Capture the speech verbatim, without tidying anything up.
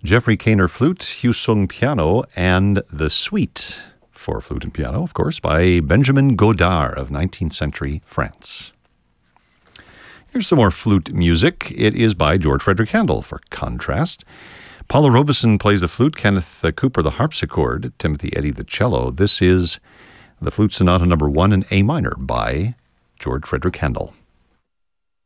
Jeffrey Kaner flute, Hyosung piano, and The Suite for flute and piano, of course, by Benjamin Godard of nineteenth century France. Here's some more flute music. It is by George Frederick Handel, for contrast. Paula Robeson plays the flute, Kenneth Cooper the harpsichord, Timothy Eddy the cello. This is the Flute Sonata number one in A minor by George Frederick Handel.